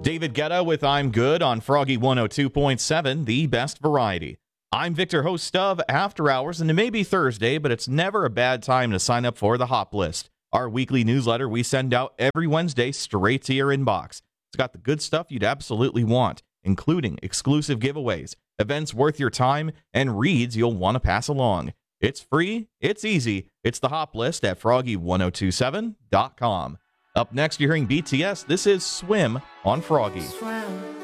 David Guetta with I'm Good on Froggy 102.7, the best variety. I'm Victor, host of After Hours, and it may be Thursday, but it's never a bad time to sign up for the Hop List, our weekly newsletter we send out every Wednesday straight to your inbox. It's got the good stuff you'd absolutely want, including exclusive giveaways, events worth your time, and reads you'll want to pass along. It's free, it's easy, it's the Hop List at froggy1027.com. Up next, you're hearing BTS. This is Swim on Froggy. Swim.